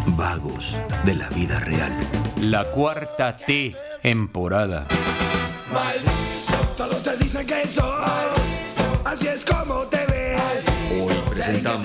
Vagos de la vida real. La cuarta temporada. Maldito, todos te dicen que sos, así es como te ves. Hoy presentamos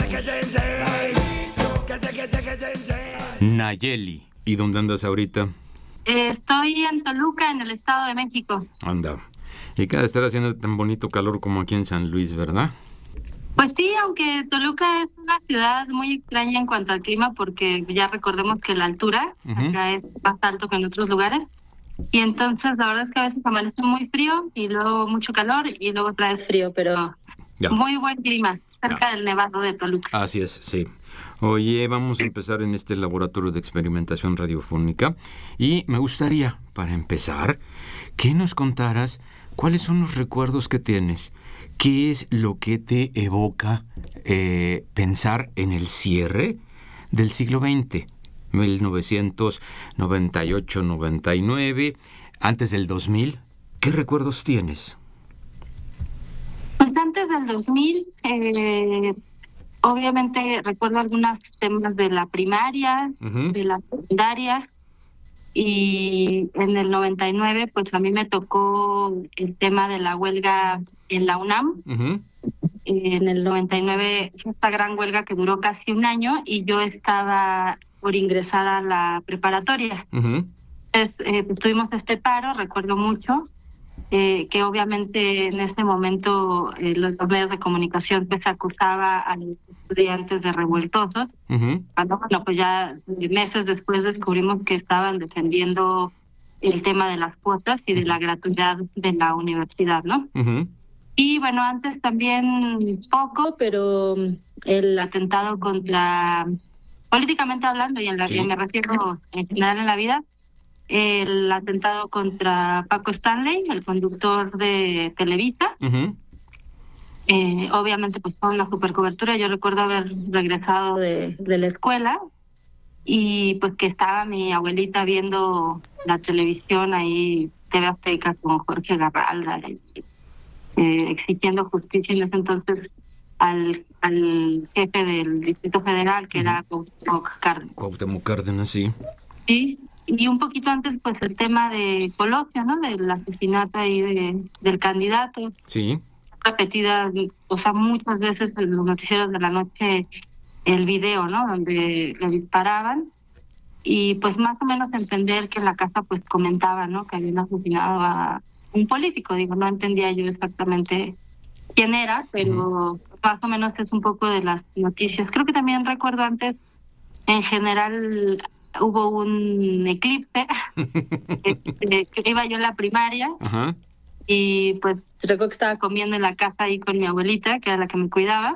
Nayeli. ¿Y dónde andas ahorita? Estoy en Toluca, en el Estado de México. Anda. Y cada estar haciendo tan bonito calor como aquí en San Luis, ¿verdad? Pues sí, aunque Toluca es una ciudad muy extraña en cuanto al clima, porque ya recordemos que la altura acá es más alto que en otros lugares. Y entonces la verdad es que a veces amanece muy frío y luego mucho calor y luego otra vez frío, pero Ya. muy buen clima, cerca del Nevado de Toluca. Así es, sí. Oye, vamos a empezar en este laboratorio de experimentación radiofónica y me gustaría, para empezar, que nos contaras cuáles son los recuerdos que tienes. ¿Qué es lo que te evoca pensar en el cierre del siglo XX? 1998-99, antes del 2000. ¿Qué recuerdos tienes? Pues antes del 2000, obviamente recuerdo algunos temas de la primaria, de la secundaria, y en el 99 pues a mí me tocó el tema de la huelga en la UNAM. En el 99 fue esta gran huelga que duró casi un año y yo estaba por ingresar a la preparatoria. Entonces pues, tuvimos este paro, recuerdo mucho, que obviamente en ese momento los medios de comunicación pues acusaba a los estudiantes de revoltosos. Cuando, bueno, pues ya meses después descubrimos que estaban defendiendo el tema de las cuotas y de la gratuidad de la universidad, ¿no? Y bueno, antes también poco, pero el atentado contra, políticamente hablando, y en la que me refiero en general en la vida, el atentado contra Paco Stanley, el conductor de Televisa. Obviamente pues fue una supercobertura. Yo recuerdo haber regresado de la escuela y pues que estaba mi abuelita viendo la televisión ahí, TV Azteca, con Jorge Garralda, exigiendo justicia en ese entonces al jefe del Distrito Federal, que era Cuauhtémoc Cárdenas, sí. Sí, y un poquito antes pues el tema de Colosio, ¿no? Del asesinato ahí del candidato. Sí. Repetidas, o sea, muchas veces en los noticieros de la noche el video, ¿no? Donde le disparaban y pues más o menos entender que en la casa pues comentaba, ¿no? Que habían asesinado a un político. Digo, no entendía yo exactamente quién era, pero más o menos es un poco de las noticias. Creo que también recuerdo antes, en general, hubo un eclipse, que iba yo en la primaria, y pues recuerdo que estaba comiendo en la casa ahí con mi abuelita, que era la que me cuidaba,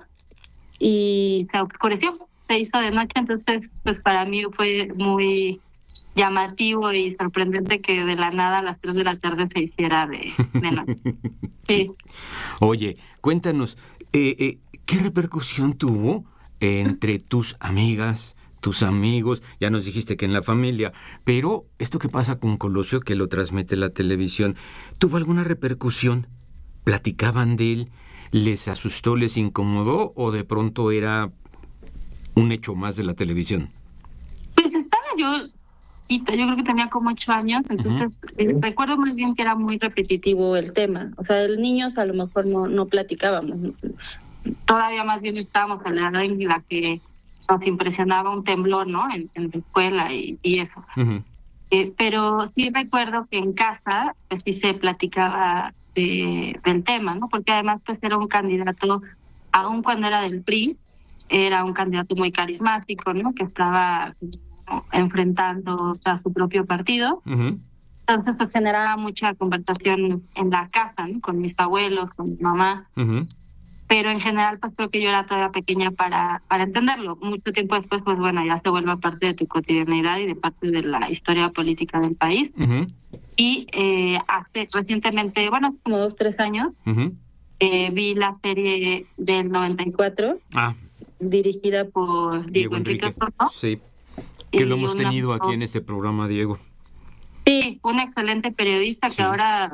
y se oscureció, se hizo de noche. Entonces pues para mí fue muy llamativo y sorprendente que de la nada a las 3 de la tarde se hiciera de noche. Sí. Oye, cuéntanos, ¿qué repercusión tuvo entre tus amigas, tus amigos? Ya nos dijiste que en la familia, pero esto que pasa con Colosio, que lo transmite la televisión, ¿tuvo alguna repercusión? ¿Platicaban de él? ¿Les asustó, les incomodó o de pronto era un hecho más de la televisión? Pues estaba yo creo que tenía como 8 años, entonces recuerdo muy bien que era muy repetitivo el tema. O sea, de niños a lo mejor no platicábamos. Todavía más bien estábamos en la edad en la que nos impresionaba un temblor, ¿no? En la escuela y eso. Pero sí recuerdo que en casa pues sí se platicaba del tema, ¿no? Porque además pues era un candidato, aun cuando era del PRI, era un candidato muy carismático, ¿no? Que estaba enfrentando a su propio partido. Entonces pues generaba mucha conversación en la casa, ¿no? Con mis abuelos, con mi mamá. Pero en general pues creo que yo era todavía pequeña para entenderlo. Mucho tiempo después pues bueno, ya se vuelve parte de tu cotidianidad y de parte de la historia política del país. Y hace recientemente, bueno, como 2-3 años, vi la serie del 94, dirigida por Diego Enrique Soto. Sí, que lo hemos tenido aquí en este programa, Diego. Sí, un excelente periodista que ahora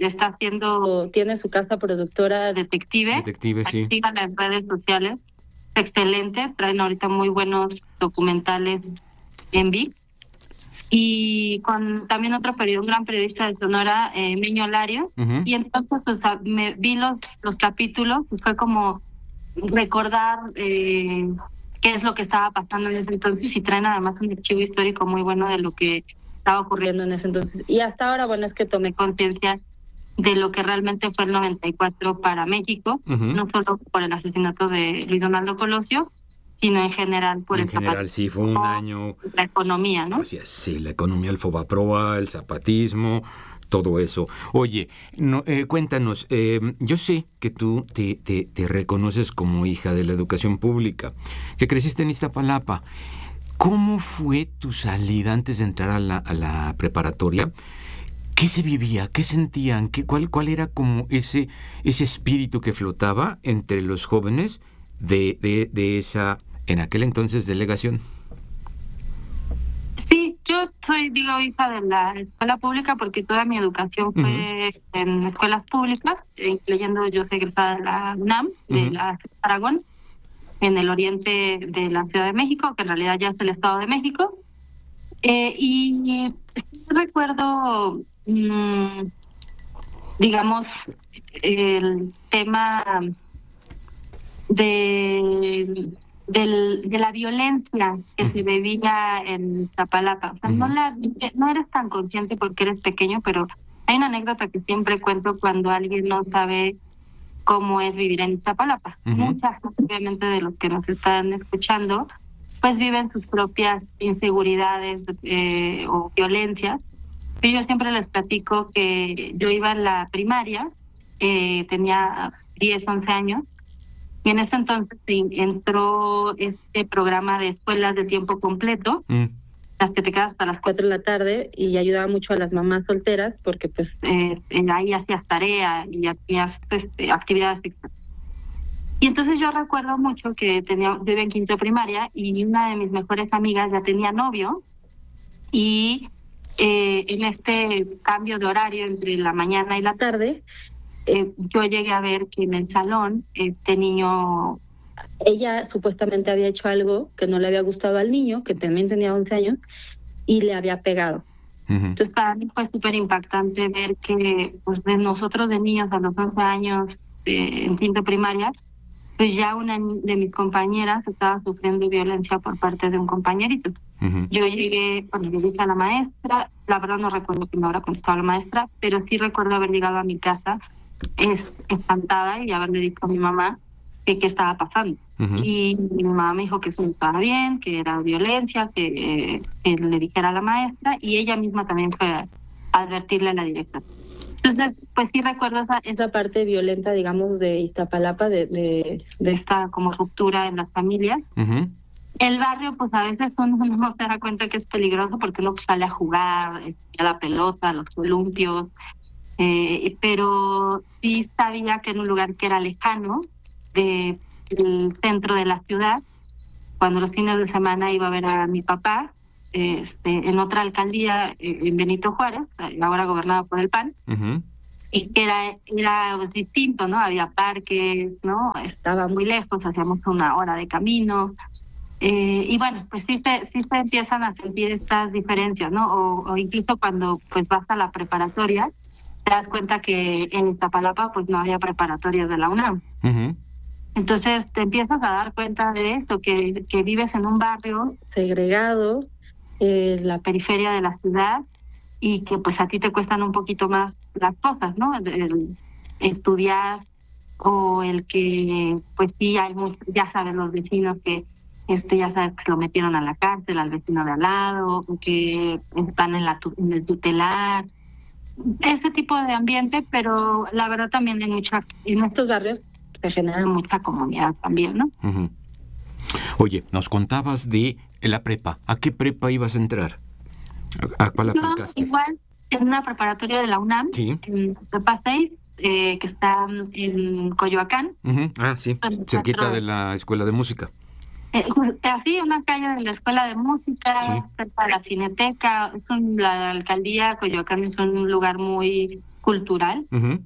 tiene su casa productora Detective. Detective, sí. Activa en las redes sociales. Excelente, traen ahorita muy buenos documentales en Vic, y con también otro un gran periodista de Sonora, Meño Lario, y entonces vi los capítulos, y fue como recordar qué es lo que estaba pasando en ese entonces, y traen además un archivo histórico muy bueno de lo que estaba ocurriendo en ese entonces. Y hasta ahora, bueno, es que tomé conciencia de lo que realmente fue el 94 para México, no solo por el asesinato de Luis Donaldo Colosio, sino en general por en general, sí, fue un año... La economía, ¿no? Así es, sí, la economía, el Fobaproa, el zapatismo, todo eso. Oye, cuéntanos, yo sé que tú te reconoces como hija de la educación pública, que creciste en Iztapalapa. ¿Cómo fue tu salida antes de entrar a la preparatoria? ¿Qué se vivía? ¿Qué sentían? ¿Cuál era como ese espíritu que flotaba entre los jóvenes de esa, en aquel entonces, delegación? Sí, yo soy, hija de la escuela pública porque toda mi educación fue en escuelas públicas, incluyendo yo soy egresada de la UNAM, de la Aragón, en el oriente de la Ciudad de México, que en realidad ya es el Estado de México. Y recuerdo, digamos, el tema de la violencia que se vivía en Iztapalapa. O sea, no eres tan consciente porque eres pequeño, pero hay una anécdota que siempre cuento cuando alguien no sabe cómo es vivir en Iztapalapa. Muchas, obviamente, de los que nos están escuchando, pues viven sus propias inseguridades o violencias. Y yo siempre les platico que yo iba en la primaria, tenía 10, 11 años, y en ese entonces entró este programa de escuelas de tiempo completo, las que te quedas hasta las 4 de la tarde, y ayudaba mucho a las mamás solteras porque pues ahí hacías tarea y hacías actividades extras. Y entonces yo recuerdo mucho que yo iba en quinto de primaria y una de mis mejores amigas ya tenía novio, y en este cambio de horario entre la mañana y la tarde, yo llegué a ver que en el salón este niño, ella supuestamente había hecho algo que no le había gustado al niño, que también tenía 11 años, y le había pegado. Entonces para mí fue súper impactante ver que pues de nosotros de niños a los 11 años en quinto primaria, pues ya una de mis compañeras estaba sufriendo violencia por parte de un compañerito. Yo llegué, le dije a la maestra, la verdad no recuerdo que me habrá contestado la maestra, pero sí recuerdo haber llegado a mi casa espantada y haberle dicho a mi mamá qué estaba pasando. Y mi mamá me dijo que eso no estaba bien, que era violencia, que le dijera a la maestra, y ella misma también fue a advertirle a la directora. Entonces, pues sí recuerdo esa parte violenta, digamos, de Iztapalapa, de esta como ruptura en las familias. El barrio, pues a veces uno no se da cuenta que es peligroso porque uno sale a jugar, a la pelota, a los columpios, pero sí sabía que en un lugar que era lejano del centro de la ciudad, cuando los fines de semana iba a ver a mi papá, en otra alcaldía, en Benito Juárez, ahora gobernada por el PAN, y que era distinto, ¿no? Había parques, ¿no? Estaba muy lejos, hacíamos 1 hora de camino, y bueno, pues sí se empiezan a sentir estas diferencias, ¿no? O incluso cuando pues vas a la preparatoria, te das cuenta que en Iztapalapa pues no había preparatorias de la UNAM. Entonces te empiezas a dar cuenta de esto, que vives en un barrio segregado, la periferia de la ciudad, y que pues a ti te cuestan un poquito más las cosas, ¿no? El estudiar, o el que pues sí hay ya saben los vecinos que ya sabes que lo metieron a la cárcel al vecino de al lado, o que están en el tutelar, ese tipo de ambiente. Pero la verdad también en estos barrios se genera mucha comunidad también, ¿no? Oye, nos contabas de la prepa. ¿A qué prepa ibas a entrar? ¿A cuál aplicaste? Igual en una preparatoria de la UNAM, en prepa 6, que está en Coyoacán. Ah, sí, cerquita de la Escuela de Música. Así, una calle de la Escuela de Música, cerca de la Cineteca. La alcaldía Coyoacán es un lugar muy cultural.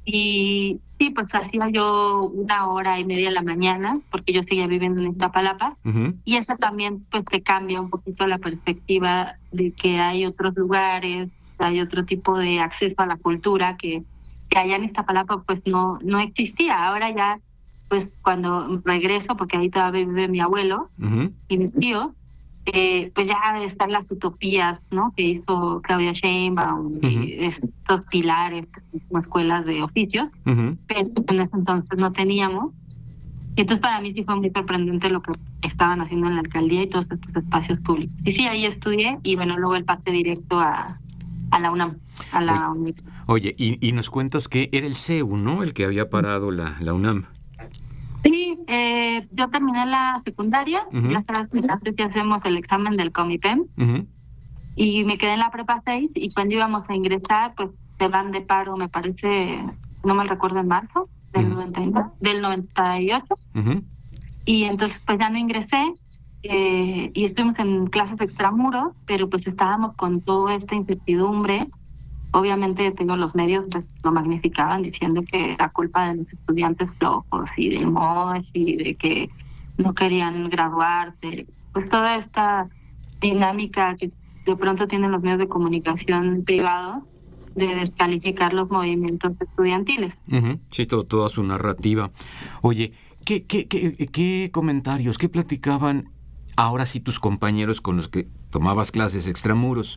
Y sí, pues hacía yo 1 hora y media en la mañana, porque yo seguía viviendo en Iztapalapa, Ujú. y eso también pues te cambia un poquito la perspectiva de que hay otros lugares, hay otro tipo de acceso a la cultura que allá en Iztapalapa pues no existía. Ahora ya, pues cuando regreso, porque ahí todavía vive mi abuelo Ujú. y mis tíos, pues ya están las utopías, ¿no? Que hizo Claudia Sheinbaum, y estos pilares como escuelas de oficios, Ujú. pero en ese entonces no teníamos. Y entonces para mí sí fue muy sorprendente lo que estaban haciendo en la alcaldía y todos estos espacios públicos. Y sí, ahí estudié y bueno, luego el pase directo a la UNAM, a la universidad. Oye, y nos cuentas que era el CEU, ¿no? El que había parado la UNAM. Sí, yo terminé la secundaria, Ujú. ya sabes, antes ya hacemos el examen del Comipem, Ujú. y me quedé en la prepa 6 y cuando íbamos a ingresar, pues se van de paro, me parece, no me recuerdo, en marzo del Ujú. 98, Ujú. y entonces pues ya no ingresé, y estuvimos en clases extramuros, pero pues estábamos con toda esta incertidumbre. Obviamente tengo los medios pues lo magnificaban diciendo que era culpa de los estudiantes flojos y del MOSH y de que no querían graduarse, pues toda esta dinámica que de pronto tienen los medios de comunicación privados de descalificar los movimientos estudiantiles. Ujú. Sí, toda su narrativa. Oye, ¿qué comentarios, qué platicaban ahora sí tus compañeros con los que tomabas clases extramuros?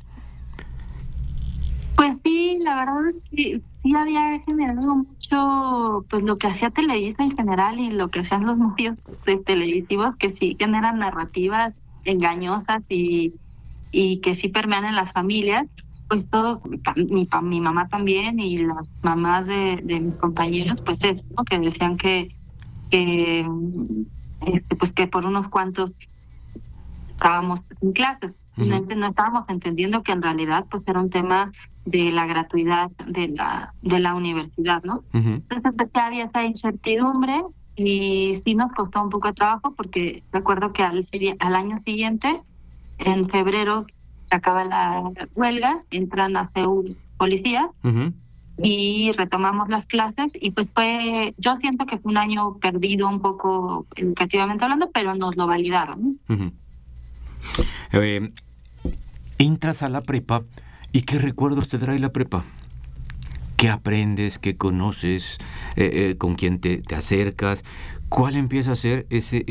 Pues sí, la verdad es que sí había generado mucho, pues lo que hacía Televisa en general y lo que hacían los medios televisivos, que sí generan narrativas engañosas y que sí permean en las familias. Pues todo, mi mamá también y las mamás de mis compañeros, pues eso, ¿no? Que decían que pues que por unos cuantos estábamos en clases. Ujú. No estábamos entendiendo que en realidad pues era un tema de la gratuidad de la universidad, ¿no? Ujú. Entonces pues, ya había esa incertidumbre y sí nos costó un poco de trabajo porque recuerdo que al año siguiente, en febrero, se acaba la huelga, entran a Seúl policías Ujú. y retomamos las clases y pues yo siento que fue un año perdido un poco educativamente hablando, pero nos lo validaron, ¿no? Ujú. Eh, Entras a la prepa y ¿qué recuerdos te trae la prepa? ¿Qué aprendes? ¿Qué conoces? ¿Con quién te acercas? ¿Cuál empieza a ser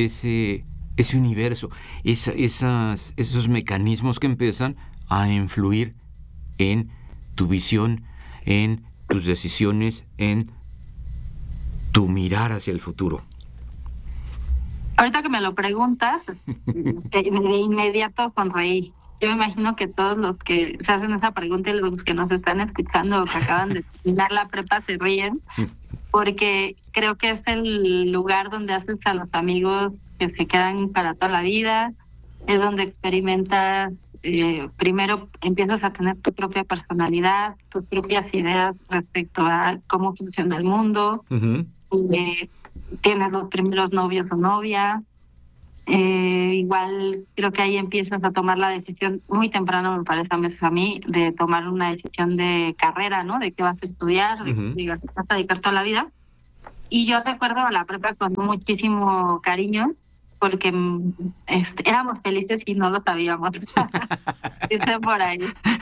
ese universo? Esos mecanismos que empiezan a influir en tu visión, en tus decisiones, en tu mirar hacia el futuro. Ahorita que me lo preguntas, de inmediato sonreí. Yo me imagino que todos los que se hacen esa pregunta y los que nos están escuchando o que acaban de terminar la prepa se ríen, porque creo que es el lugar donde haces a los amigos que se quedan para toda la vida, es donde experimentas, primero empiezas a tener tu propia personalidad, tus propias ideas respecto a cómo funciona el mundo, Ujú. tienes los primeros novios o novias. Igual creo que ahí empiezas a tomar la decisión muy temprano, me parece a mí, de tomar una decisión de carrera, ¿no? De qué vas a estudiar, de Ujú. qué vas a dedicar toda la vida. Y yo recuerdo a la prepa con muchísimo cariño, porque éramos felices y no lo sabíamos. Dice por ahí.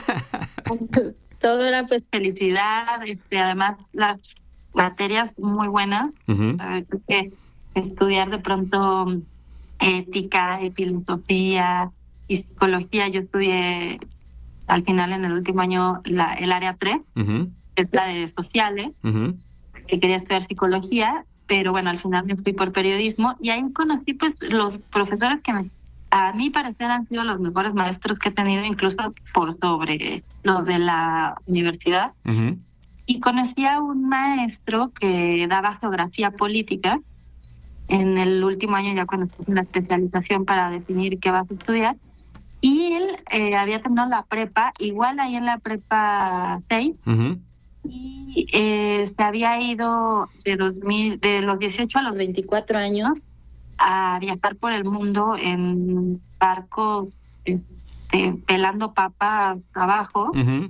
Todo era pues felicidad, además las materias muy buenas. Ujú. ¿Sabes? Que estudiar de pronto ética, filosofía y psicología. Yo estudié al final en el último año el área 3, Ujú. que es la de sociales, Ujú. que quería estudiar psicología, pero bueno, al final me fui por periodismo y ahí conocí pues los profesores que a mi parecer han sido los mejores maestros que he tenido, incluso por sobre los de la universidad. Ujú. Y conocí a un maestro que daba geografía política en el último año, ya cuando estuve en la especialización para definir qué vas a estudiar. Y él había terminado la prepa, igual ahí en la prepa 6, Ujú. y se había ido de los 18 a los 24 años a viajar por el mundo en barcos pelando papas abajo. Ujú.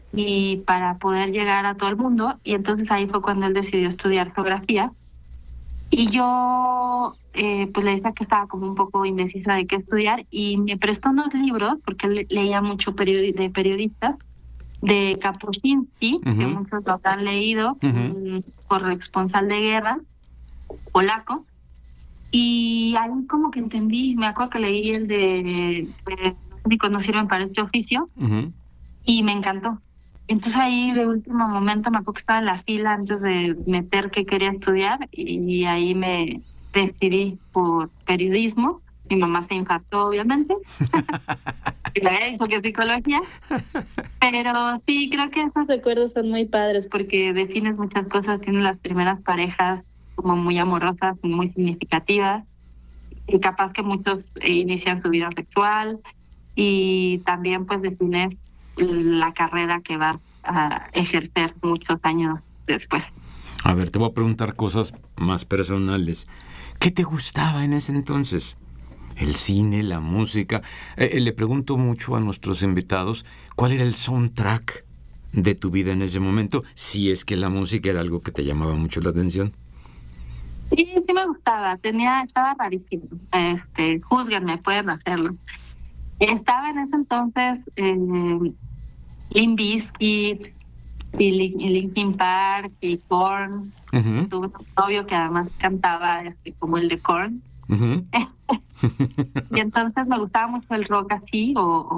y para poder llegar a todo el mundo. Y entonces ahí fue cuando él decidió estudiar geografía. Y yo pues le decía que estaba como un poco indecisa de qué estudiar y me prestó unos libros, porque él leía mucho de periodistas, de Kapuscinski, que muchos lo han leído, corresponsal de guerra polaco. Y ahí como que entendí, me acuerdo que leí el de Los únicos no sirven para este oficio, y me encantó. Entonces ahí de último momento me acuerdo que estaba en la fila antes de meter que quería estudiar, y ahí me decidí por periodismo. Mi mamá se infartó, obviamente, y le dijo que psicología, pero sí, creo que esos recuerdos son muy padres porque defines muchas cosas. Tienes las primeras parejas como muy amorosas, muy significativas, y capaz que muchos inician su vida sexual, y también pues defines la carrera que vas a ejercer muchos años después. A ver, te voy a preguntar cosas más personales. ¿Qué te gustaba en ese entonces? El cine, la música. Le pregunto mucho a nuestros invitados cuál era el soundtrack de tu vida en ese momento, si es que la música era algo que te llamaba mucho la atención. Sí, sí me gustaba. Estaba rarísimo. Júzguenme, pueden hacerlo. Estaba en ese entonces Limp Bizkit y Linkin Park y Korn. Tuve un novio que además cantaba como el de Korn. Y entonces me gustaba mucho el rock así,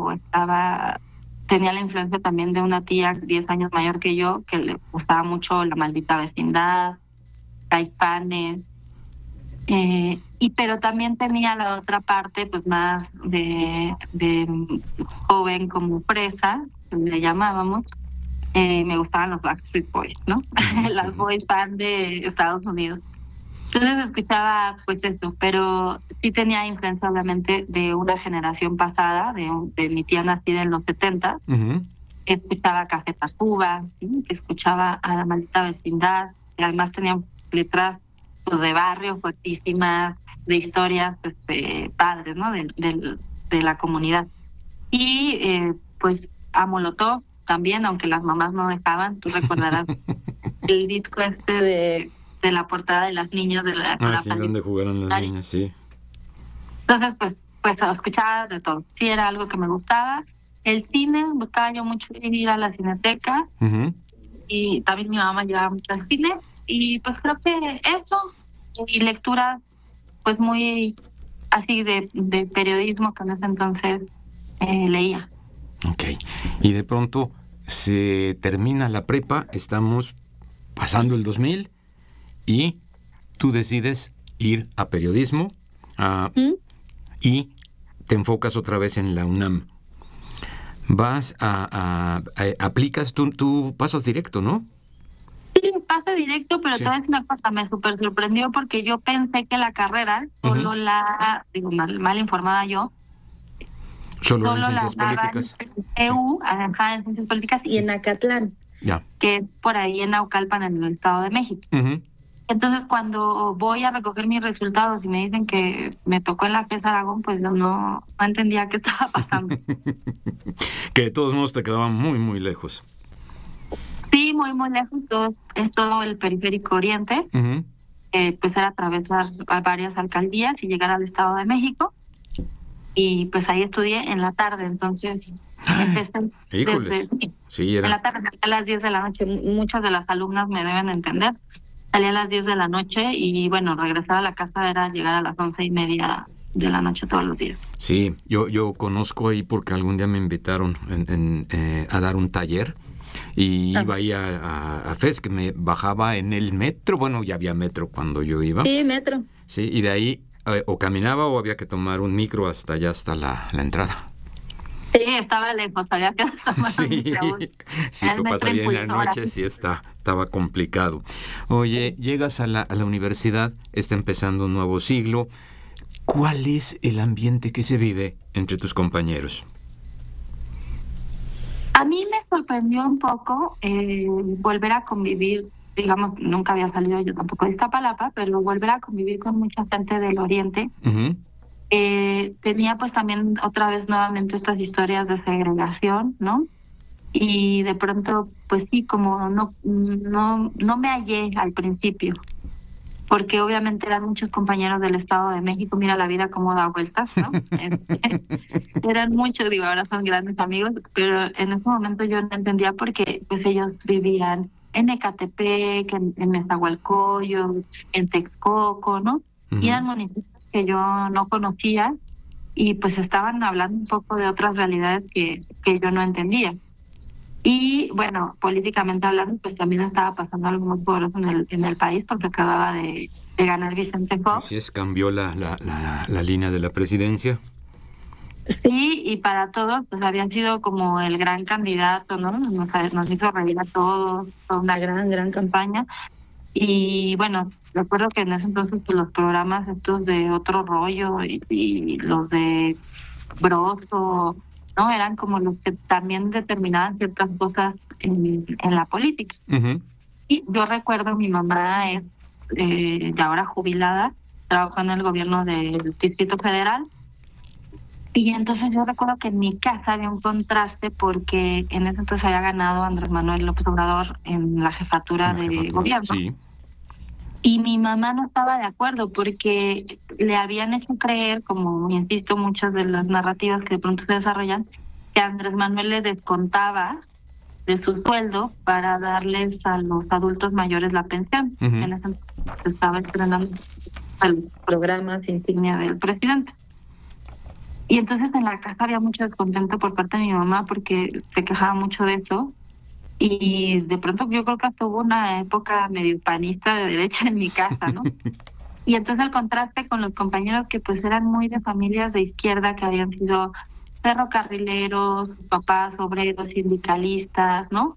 tenía la influencia también de una tía 10 años mayor que yo, que le gustaba mucho La Maldita Vecindad, Caifanes, pero también tenía la otra parte pues más de joven, como fresa, que le llamábamos. Me gustaban los Backstreet Boys, ¿no? Las boys band de Estados Unidos. Entonces escuchaba pues eso, pero sí tenía influencia obviamente de una generación pasada, de mi tía nacida en los 70, escuchaba Café Tacuba, ¿sí? Que escuchaba a La Maldita Vecindad, y además tenía letras pues, de barrio fuertísimas, de historias padres, ¿no? De la comunidad. Y pues a Molotov también, aunque las mamás no dejaban. Tú recordarás el disco de la portada de las niñas de la sí, donde jugaron las niñas, sí. Entonces pues escuchaba de todo. Sí, era algo que me gustaba. El cine, me gustaba yo mucho ir a la cineteca, y también mi mamá llevaba mucho al cine, y pues creo que eso, y lecturas pues muy así de periodismo que en ese entonces leía. Ok, y de pronto se termina la prepa, estamos pasando el 2000, y tú decides ir a periodismo y te enfocas otra vez en la UNAM. Vas aplicas, tú pasas directo, ¿no? Sí, pasa directo, pero te voy a decir una cosa, me súper sorprendió porque yo pensé que la carrera, solo mal informada yo, solo en Ciencias Políticas. En Ciencias Políticas y en Acatlán, que es por ahí en Naucalpan, en el Estado de México. Entonces, cuando voy a recoger mis resultados y me dicen que me tocó en la FES Aragón, pues no entendía qué estaba pasando. Que de todos modos te quedaba muy, muy lejos. Sí, muy, muy lejos. Es todo el periférico oriente. Pues era atravesar a varias alcaldías y llegar al Estado de México. Y pues ahí estudié en la tarde, entonces empecé en la tarde a las 10 de la noche. Muchas de las alumnas me deben entender. Salí a las 10 de la noche y bueno, regresar a la casa era llegar a las 11:30 de la noche todos los días. Sí, yo conozco ahí porque algún día me invitaron a dar un taller y iba ahí a FES, que me bajaba en el metro. Bueno, ya había metro cuando yo iba. Sí, metro. Sí, y de ahí o caminaba o había que tomar un micro hasta la entrada. Sí, estaba lejos, había que tomar sí, tú pasas bien en la noche, sí estaba complicado. Oye, llegas a la universidad, está empezando un nuevo siglo. ¿Cuál es el ambiente que se vive entre tus compañeros? A mí me sorprendió un poco volver a convivir, digamos, nunca había salido yo tampoco de Iztapalapa, pero volver a convivir con mucha gente del Oriente. Tenía pues también otra vez nuevamente estas historias de segregación, ¿no? y de pronto, pues sí, como no me hallé al principio, porque obviamente eran muchos compañeros del Estado de México, mira la vida cómo da vueltas, ¿no? Eran muchos, digo, ahora son grandes amigos, pero en ese momento yo no entendía porque pues ellos vivían en Ecatepec, en Nezahualcóyotl, en Texcoco, ¿no? Y eran municipios que yo no conocía y pues estaban hablando un poco de otras realidades que yo no entendía. Y bueno, políticamente hablando, pues también estaba pasando algo muy poderoso en el país porque acababa de ganar Vicente Fox. Así es, cambió la línea de la presidencia. Sí, y para todos, pues había sido como el gran candidato, ¿no? Nos hizo reír a todos, fue una gran campaña. Y bueno, recuerdo que en ese entonces pues, los programas estos de Otro Rollo y los de Broso, ¿no? Eran como los que también determinaban ciertas cosas en la política. Y yo recuerdo, mi mamá es ya ahora jubilada, trabajó en el gobierno del Distrito Federal, y entonces yo recuerdo que en mi casa había un contraste porque en ese entonces había ganado Andrés Manuel López Obrador en la jefatura de gobierno. Sí. Y mi mamá no estaba de acuerdo porque le habían hecho creer, como insisto, muchas de las narrativas que de pronto se desarrollan, que Andrés Manuel le descontaba de su sueldo para darles a los adultos mayores la pensión. En ese entonces se estaba estrenando el programa insignia del presidente. Y entonces en la casa había mucho descontento por parte de mi mamá porque se quejaba mucho de eso. Y de pronto yo creo que hasta hubo una época medio panista de derecha en mi casa, ¿no? Y entonces el contraste con los compañeros que pues eran muy de familias de izquierda, que habían sido ferrocarrileros, papás obreros, sindicalistas, ¿no?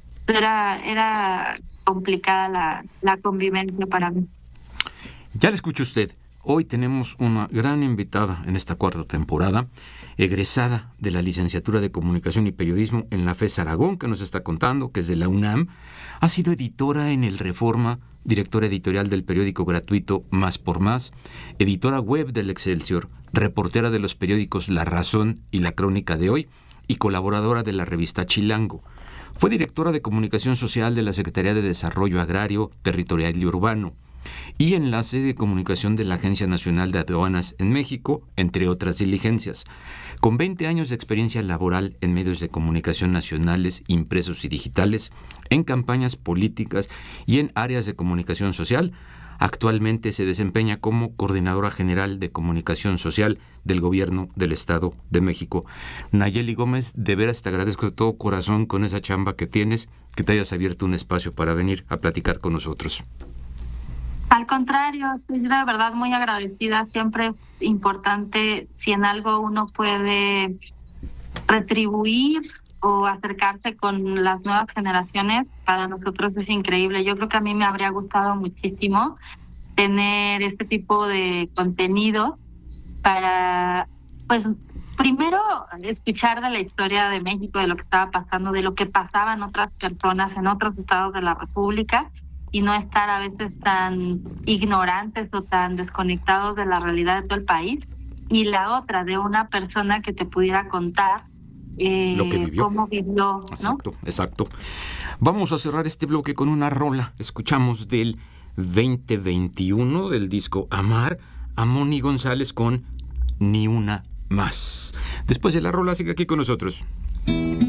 Era complicada la convivencia para mí. Ya le escucho usted. Hoy tenemos una gran invitada en esta cuarta temporada, egresada de la Licenciatura de Comunicación y Periodismo en la FES Aragón, que nos está contando, que es de la UNAM. Ha sido editora en el Reforma, directora editorial del periódico gratuito Más por Más, editora web del Excelsior, reportera de los periódicos La Razón y La Crónica de Hoy y colaboradora de la revista Chilango. Fue directora de Comunicación Social de la Secretaría de Desarrollo Agrario, Territorial y Urbano y enlace de comunicación de la Agencia Nacional de Aduanas en México, entre otras diligencias. Con 20 años de experiencia laboral en medios de comunicación nacionales, impresos y digitales, en campañas políticas y en áreas de comunicación social, actualmente se desempeña como Coordinadora General de Comunicación Social del Gobierno del Estado de México. Nayeli Gómez, de veras te agradezco de todo corazón con esa chamba que tienes, que te hayas abierto un espacio para venir a platicar con nosotros. Al contrario, estoy de verdad muy agradecida. Siempre es importante, si en algo uno puede retribuir o acercarse con las nuevas generaciones, para nosotros es increíble. Yo creo que a mí me habría gustado muchísimo tener este tipo de contenido para, pues, primero escuchar de la historia de México, de lo que estaba pasando, de lo que pasaban otras personas en otros estados de la República, y no estar a veces tan ignorantes o tan desconectados de la realidad de todo el país. Y la otra, de una persona que te pudiera contar lo que vivió. Cómo vivió, ¿no? Exacto. Vamos a cerrar este bloque con una rola. Escuchamos del 2021 del disco Amar a Moni González con Ni Una Más. Después de la rola, sigue aquí con nosotros.